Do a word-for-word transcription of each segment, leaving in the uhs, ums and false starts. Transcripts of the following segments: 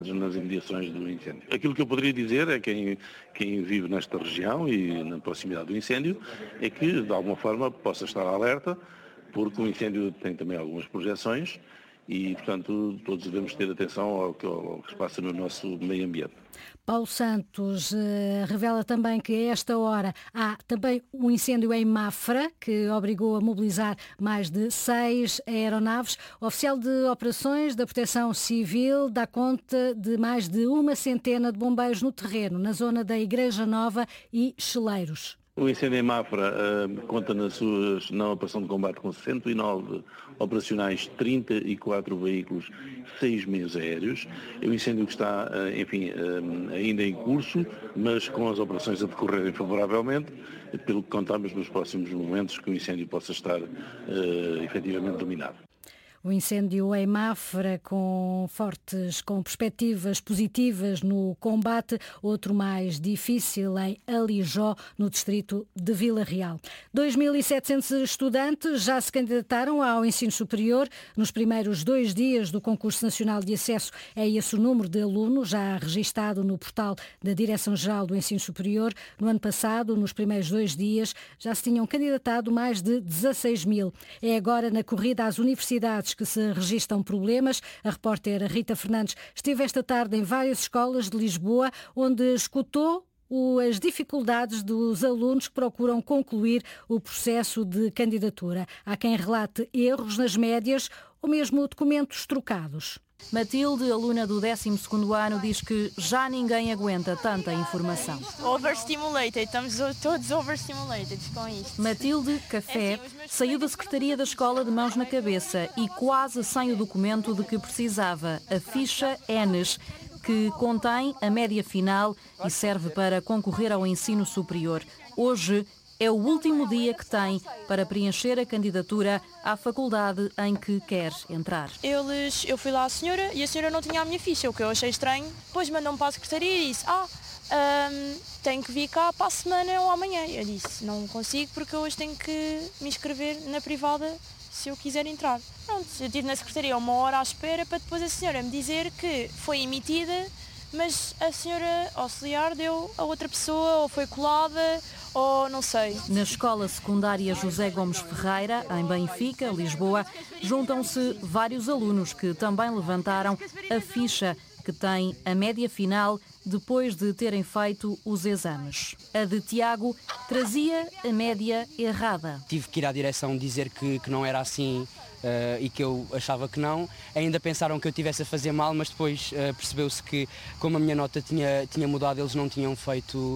nas imediações do incêndio. Aquilo que eu poderia dizer é que quem, quem vive nesta região e na proximidade do incêndio é que, de alguma forma, possa estar alerta, porque o incêndio tem também algumas projeções e, portanto, todos devemos ter atenção ao que, ao que se passa no nosso meio ambiente. Paulo Santos eh, revela também que a esta hora há também um incêndio em Mafra, que obrigou a mobilizar mais de seis aeronaves. O oficial de operações da Proteção Civil dá conta de mais de uma centena de bombeiros no terreno, na zona da Igreja Nova e Cheleiros. O incêndio em Mafra uh, conta nas suas, na operação de combate com cento e nove operacionais, trinta e quatro veículos, seis meios aéreos. É um incêndio que está, uh, enfim, uh, ainda em curso, mas com as operações a decorrerem favoravelmente, pelo que contamos nos próximos momentos que o incêndio possa estar uh, efetivamente dominado. O incêndio em Mafra, com fortes, com perspectivas positivas no combate, outro mais difícil em Alijó, no distrito de Vila Real. dois mil e setecentos estudantes já se candidataram ao ensino superior nos primeiros dois dias do Concurso Nacional de Acesso. É esse o número de alunos já registado no portal da Direção-Geral do Ensino Superior. No ano passado, nos primeiros dois dias, já se tinham candidatado mais de dezasseis mil. É agora na corrida às universidades que se registram problemas. A repórter Rita Fernandes esteve esta tarde em várias escolas de Lisboa, onde escutou as dificuldades dos alunos que procuram concluir o processo de candidatura. Há quem relate erros nas médias ou mesmo documentos trocados. Matilde, aluna do décimo segundo ano, diz que já ninguém aguenta tanta informação. Overstimulated, estamos todos overstimulated com isto. Matilde, café, saiu da secretaria da escola de mãos na cabeça e quase sem o documento de que precisava, a ficha Enes, que contém a média final e serve para concorrer ao ensino superior. Hoje é o último dia que tem para preencher a candidatura à faculdade em que quer entrar. Eles, eu fui lá à senhora e a senhora não tinha a minha ficha, o que eu achei estranho. Depois mandou-me para a secretaria e disse, ah, um, tenho que vir cá para a semana ou amanhã. Eu disse, não consigo porque eu hoje tenho que me inscrever na privada se eu quiser entrar. Pronto, eu estive na secretaria uma hora à espera para depois a senhora me dizer que foi emitida, mas a senhora auxiliar deu a outra pessoa ou foi colada ou não sei. Na escola secundária José Gomes Ferreira, em Benfica, Lisboa, juntam-se vários alunos que também levantaram a ficha que tem a média final depois de terem feito os exames. A de Tiago trazia a média errada. Tive que ir à direção dizer que, que não era assim uh, e que eu achava que não. Ainda pensaram que eu estivesse a fazer mal, mas depois uh, percebeu-se que, como a minha nota tinha, tinha mudado, eles não tinham feito uh,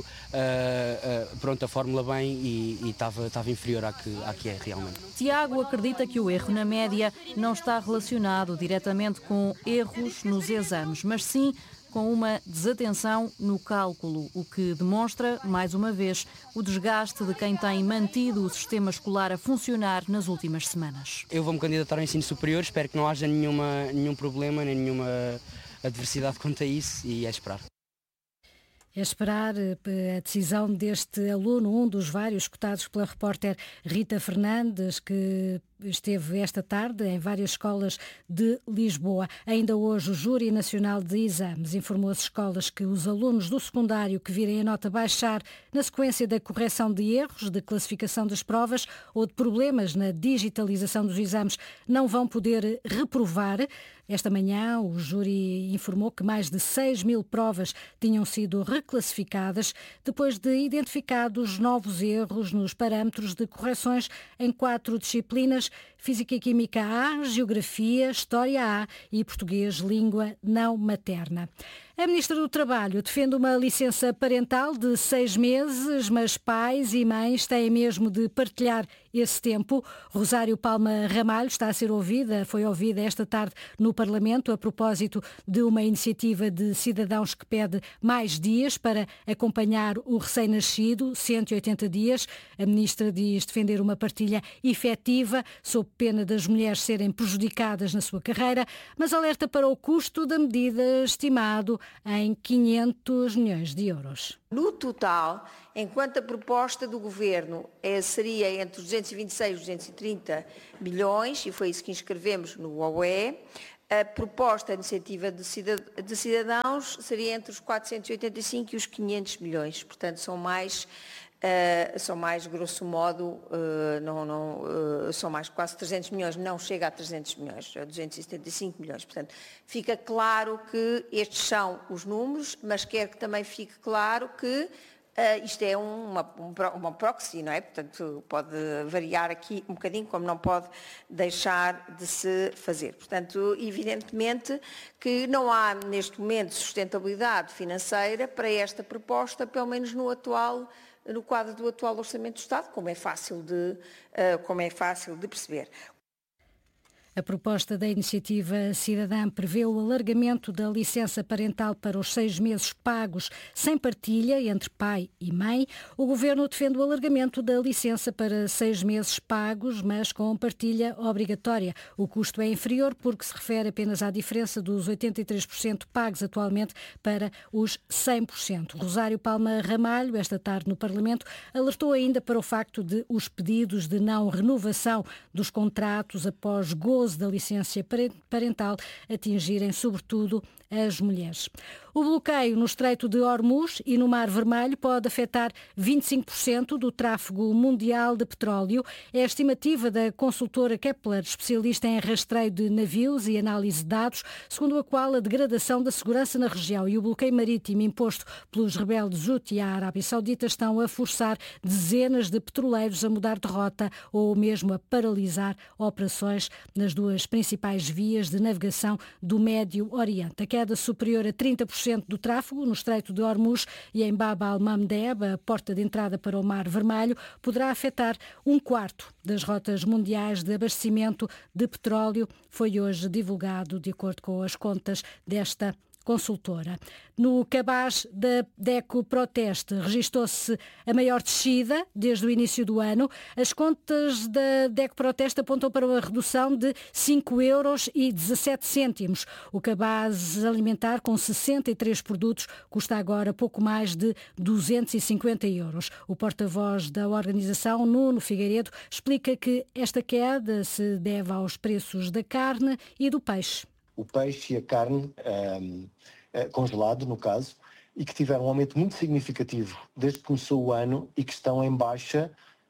uh, pronto, a fórmula bem e estava estava inferior à que, à que é realmente. Tiago acredita que o erro na média não está relacionado diretamente com erros nos exames, mas sim com uma desatenção no cálculo, o que demonstra, mais uma vez, o desgaste de quem tem mantido o sistema escolar a funcionar nas últimas semanas. Eu vou-me candidatar ao ensino superior, espero que não haja nenhuma, nenhum problema, nem nenhuma adversidade quanto a isso e é esperar. É esperar a decisão deste aluno, um dos vários escutados pela repórter Rita Fernandes, que esteve esta tarde em várias escolas de Lisboa. Ainda hoje o Júri Nacional de Exames informou as escolas que os alunos do secundário que virem a nota baixar na sequência da correção de erros, de classificação das provas ou de problemas na digitalização dos exames não vão poder reprovar. Esta manhã o júri informou que mais de seis mil provas tinham sido reclassificadas depois de identificados novos erros nos parâmetros de correções em quatro disciplinas: Física e Química A, Geografia, História A e Português, Língua Não Materna. A Ministra do Trabalho defende uma licença parental de seis meses, mas pais e mães têm mesmo de partilhar esse tempo. Rosário Palma Ramalho está a ser ouvida, foi ouvida esta tarde no Parlamento a propósito de uma iniciativa de cidadãos que pede mais dias para acompanhar o recém-nascido, cento e oitenta dias. A Ministra diz defender uma partilha efetiva, sob pena das mulheres serem prejudicadas na sua carreira, mas alerta para o custo da medida estimado em quinhentos milhões de euros. No total, enquanto a proposta do Governo é, seria entre duzentos e vinte e seis e duzentos e trinta milhões, e foi isso que inscrevemos no O E, A proposta, a iniciativa de cidadãos, seria entre os quatrocentos e oitenta e cinco e os quinhentos milhões. Portanto, são mais, uh, são mais grosso modo, uh, não, não, uh, são mais quase trezentos milhões, não chega a trezentos milhões, a duzentos e setenta e cinco milhões. Portanto, fica claro que estes são os números, mas quero que também fique claro que Uh, isto é uma, uma proxy, não é? Portanto, pode variar aqui um bocadinho, como não pode deixar de se fazer. Portanto, evidentemente que não há neste momento sustentabilidade financeira para esta proposta, pelo menos no atual, no quadro do atual Orçamento do Estado, como é fácil de, uh, como é fácil de perceber. A proposta da iniciativa cidadã prevê o alargamento da licença parental para os seis meses pagos sem partilha entre pai e mãe. O Governo defende o alargamento da licença para seis meses pagos, mas com partilha obrigatória. O custo é inferior porque se refere apenas à diferença dos oitenta e três por cento pagos atualmente para os cem por cento. Rosário Palma Ramalho, esta tarde no Parlamento, alertou ainda para o facto de os pedidos de não renovação dos contratos após gozo da licença parental atingirem sobretudo as mulheres. O bloqueio no Estreito de Hormuz e no Mar Vermelho pode afetar vinte e cinco por cento do tráfego mundial de petróleo. É a estimativa da consultora Kepler, especialista em rastreio de navios e análise de dados, segundo a qual a degradação da segurança na região e o bloqueio marítimo imposto pelos rebeldes Houthi à Arábia Saudita estão a forçar dezenas de petroleiros a mudar de rota ou mesmo a paralisar operações nas duas principais vias de navegação do Médio Oriente. A queda superior a trinta por cento do tráfego no Estreito de Hormuz e em Bab al-Mandeb, a porta de entrada para o Mar Vermelho, poderá afetar um quarto das rotas mundiais de abastecimento de petróleo, foi hoje divulgado de acordo com as contas desta consultora. No cabaz da DECO Proteste registou-se a maior descida desde o início do ano. As contas da DECO Proteste apontam para uma redução de cinco euros e dezassete cêntimos. O cabaz alimentar com sessenta e três produtos custa agora pouco mais de duzentos e cinquenta euros. O porta-voz da organização, Nuno Figueiredo, explica que esta queda se deve aos preços da carne e do peixe. O peixe e a carne, um, uh, congelado no caso, e que tiveram um aumento muito significativo desde que começou o ano e que estão em baixa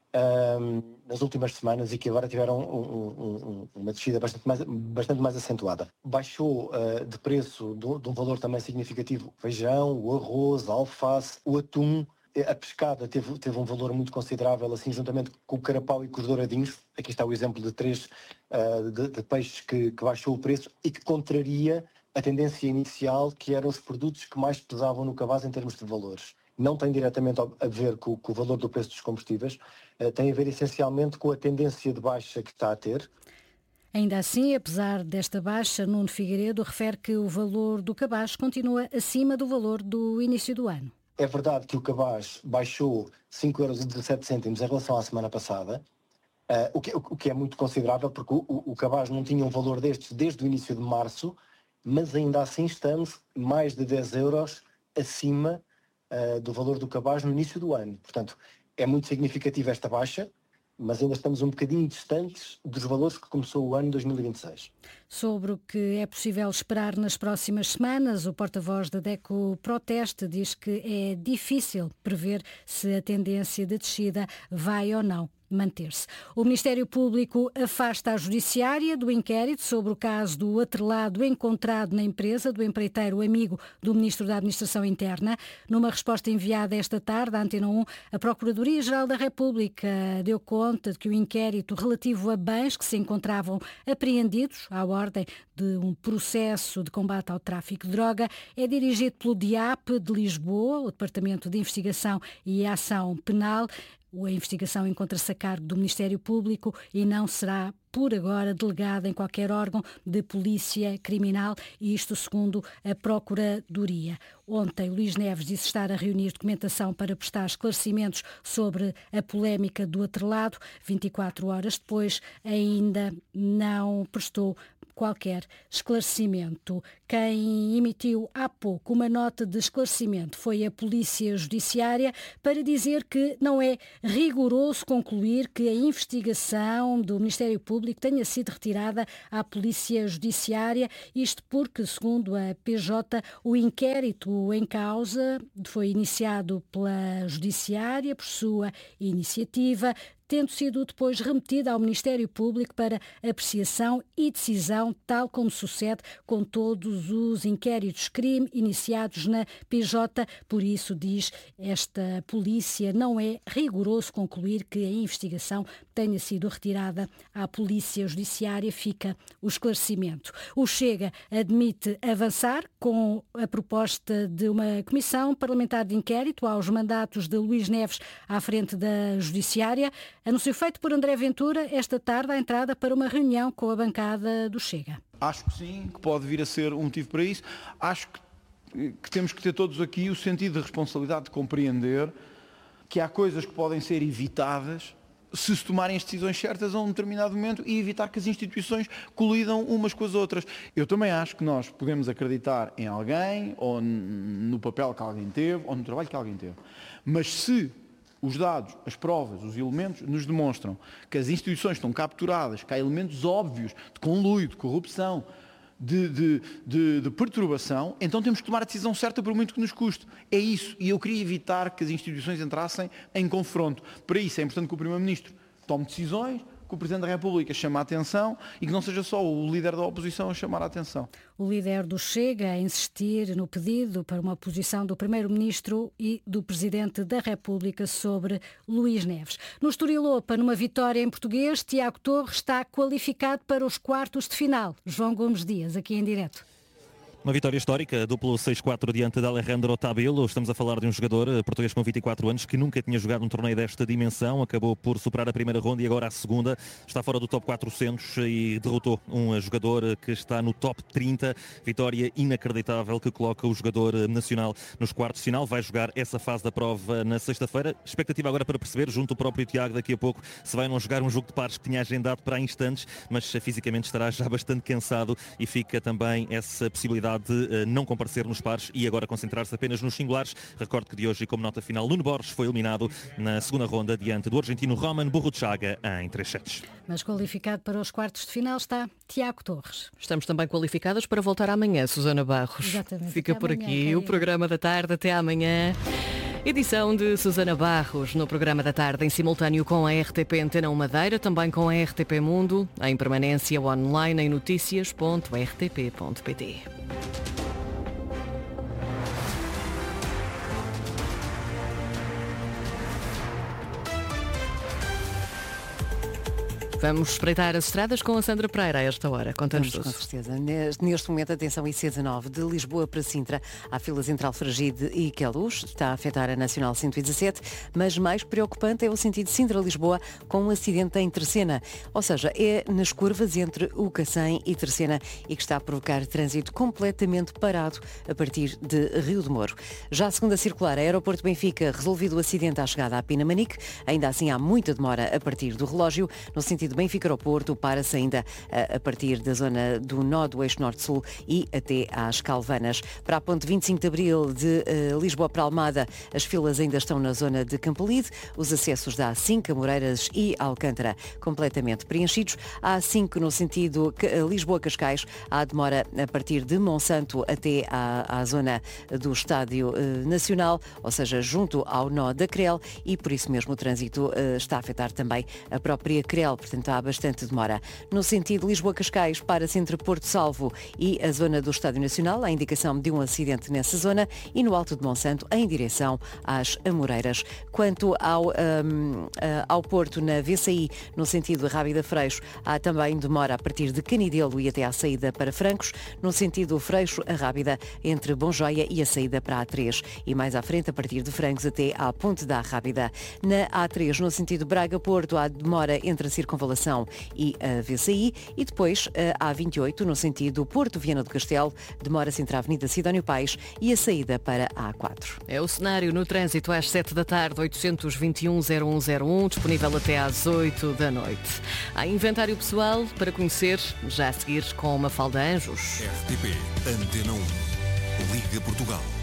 um, nas últimas semanas e que agora tiveram um, um, um, uma descida bastante mais, bastante mais acentuada. Baixou uh, de preço de, de um valor também significativo o feijão, o arroz, a alface, o atum. A pescada teve, teve um valor muito considerável, assim, juntamente com o carapau e com os douradinhos. Aqui está o exemplo de três uh, de, de peixes que, que baixou o preço e que contraria a tendência inicial, que eram os produtos que mais pesavam no cabaz em termos de valores. Não tem diretamente a ver com, com o valor do preço dos combustíveis, uh, tem a ver essencialmente com a tendência de baixa que está a ter. Ainda assim, apesar desta baixa, Nuno Figueiredo refere que o valor do cabaz continua acima do valor do início do ano. É verdade que o cabaz baixou cinco euros e dezassete cêntimos em relação à semana passada, uh, o, que, o, o que é muito considerável, porque o, o, o cabaz não tinha um valor destes desde o início de março, mas ainda assim estamos mais de dez euros acima uh, do valor do cabaz no início do ano. Portanto, é muito significativa esta baixa, mas ainda estamos um bocadinho distantes dos valores que começou o ano dois mil e vinte e seis. Sobre o que é possível esperar nas próximas semanas, o porta-voz da DECO Proteste diz que é difícil prever se a tendência de descida vai ou não manter-se. O Ministério Público afasta a Judiciária do inquérito sobre o caso do atrelado encontrado na empresa do empreiteiro amigo do Ministro da Administração Interna. Numa resposta enviada esta tarde à Antena um, a Procuradoria-Geral da República deu conta de que o inquérito relativo a bens que se encontravam apreendidos à ordem de um processo de combate ao tráfico de droga é dirigido pelo D I A P de Lisboa, o Departamento de Investigação e Ação Penal. A investigação encontra-se a cargo do Ministério Público e não será, por agora, delegada em qualquer órgão de polícia criminal, e isto segundo a Procuradoria. Ontem, Luís Neves disse estar a reunir documentação para prestar esclarecimentos sobre a polémica do atrelado. vinte e quatro horas depois, ainda não prestou qualquer esclarecimento. Quem emitiu há pouco uma nota de esclarecimento foi a Polícia Judiciária para dizer que não é rigoroso concluir que a investigação do Ministério Público tenha sido retirada à Polícia Judiciária, isto porque, segundo a P J, o inquérito em causa foi iniciado pela Judiciária por sua iniciativa, tendo sido depois remetida ao Ministério Público para apreciação e decisão, tal como sucede com todos os inquéritos crime iniciados na P J. Por isso, diz esta polícia, não é rigoroso concluir que a investigação tenha sido retirada à Polícia Judiciária. Fica o esclarecimento. O Chega admite avançar com a proposta de uma comissão parlamentar de inquérito aos mandatos de Luís Neves à frente da Judiciária. Anúncio feito por André Ventura esta tarde à entrada para uma reunião com a bancada do Chega. Acho que sim, que pode vir a ser um motivo para isso. Acho que, que temos que ter todos aqui o sentido de responsabilidade de compreender que há coisas que podem ser evitadas se se tomarem as decisões certas a um determinado momento e evitar que as instituições colidam umas com as outras. Eu também acho que nós podemos acreditar em alguém, ou no papel que alguém teve, ou no trabalho que alguém teve. Mas se os dados, as provas, os elementos nos demonstram que as instituições estão capturadas, que há elementos óbvios de conluio, de corrupção, de, de, de, de perturbação, então temos que tomar a decisão certa por muito que nos custe. É isso. E eu queria evitar que as instituições entrassem em confronto. Para isso é importante que o Primeiro-Ministro tome decisões, que o Presidente da República chame a atenção e que não seja só o líder da oposição a chamar a atenção. O líder do Chega a insistir no pedido para uma posição do Primeiro-Ministro e do Presidente da República sobre Luís Neves. No Estoril Open, numa vitória em português, Tiago Torres está qualificado para os quartos de final. João Gomes Dias, aqui em direto. Uma vitória histórica, duplo seis quatro diante de Alejandro Tabilo. Estamos a falar de um jogador português com vinte e quatro anos que nunca tinha jogado um torneio desta dimensão. Acabou por superar a primeira ronda e agora a segunda. Está fora do top quatrocentos e derrotou um jogador que está no top trinta. Vitória inacreditável que coloca o jogador nacional nos quartos de final. Vai jogar essa fase da prova na sexta-feira. Expectativa agora para perceber, junto ao próprio Tiago, daqui a pouco, se vai não jogar um jogo de pares que tinha agendado para instantes, mas fisicamente estará já bastante cansado e fica também essa possibilidade de não comparecer nos pares e agora concentrar-se apenas nos singulares. Recordo que de hoje, como nota final, Nuno Borges foi eliminado na segunda ronda diante do argentino Roman Burruchaga em três sets. Mas qualificado para os quartos de final está Tiago Torres. Estamos também qualificadas para voltar amanhã, Susana Barros. Exatamente. Fica até por amanhã, aqui Karina. O programa da tarde. Até amanhã. Edição de Susana Barros no programa da tarde em simultâneo com a R T P Antena um Madeira, também com a R T P Mundo, em permanência online em noticias ponto r t p ponto p t. Vamos espreitar as estradas com a Sandra Pereira a esta hora. Conta-nos tudo. Com certeza. Neste momento, atenção, I C dezenove de Lisboa para Sintra, há filas entre Alfragide e Queluz, está a afetar a Nacional cento e dezassete, mas mais preocupante é o sentido Sintra-Lisboa com um acidente em Terceira, ou seja, é nas curvas entre o Cacém e Terceira e que está a provocar trânsito completamente parado a partir de Rio de Moro. Já a segunda circular, a Aeroporto Benfica, resolvido o acidente à chegada à Pinamanique, ainda assim há muita demora a partir do relógio, no sentido Benfica ao Porto, para-se ainda a partir da zona do nó do eixo norte-sul e até às Calvanas. Para a ponte vinte e cinco de Abril de uh, Lisboa para Almada, as filas ainda estão na zona de Campolide, os acessos da A cinco, Amoreiras e Alcântara completamente preenchidos. A A cinco no sentido Lisboa-Cascais, há demora a partir de Monsanto até à, à zona do Estádio uh, Nacional, ou seja, junto ao nó da Crel, e por isso mesmo o trânsito uh, está a afetar também a própria Crel, portanto há bastante demora. No sentido Lisboa-Cascais, para-se entre Porto Salvo e a zona do Estádio Nacional, a indicação de um acidente nessa zona, e no Alto de Monsanto, em direção às Amoreiras. Quanto ao, um, ao Porto, na V C I, no sentido Rábida-Freixo, há também demora a partir de Canidelo e até à saída para Francos, no sentido Freixo, a Rábida, entre Bom Joia e a saída para a A três, e mais à frente, a partir de Francos até à Ponte da Rábida. Na A três, no sentido Braga-Porto, há demora entre a Circunvalação Circunvalação e a V C I, e depois a A vinte e oito no sentido Porto Viana do Castelo, demora-se entre a Avenida Sidónio Pais e a saída para a A quatro. É o cenário no trânsito às sete da tarde, oitocentos e vinte e um, zero um zero um, disponível até às oito da noite. Há inventário pessoal para conhecer, já a seguir com Mafalda Anjos. R T P Antena um. Liga Portugal.